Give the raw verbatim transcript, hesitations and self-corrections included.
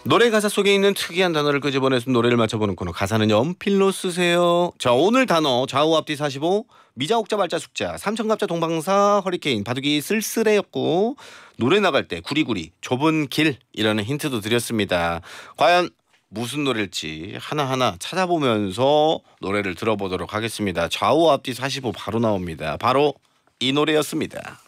노래 가사 속에 있는 특이한 단어를 끄집어내서 노래를 맞춰보는 코너. 가사는 연필로 쓰세요. 자, 오늘 단어 좌우 앞뒤 사십오, 미자 옥자 말자 숙자, 삼천갑자 동방사 허리케인 바둑이 쓸쓸해였고, 노래 나갈 때 구리구리 좁은 길이라는 힌트도 드렸습니다. 과연 무슨 노래일지 하나하나 찾아보면서 노래를 들어보도록 하겠습니다. 좌우 앞뒤 사십오 바로 나옵니다. 바로 이 노래였습니다.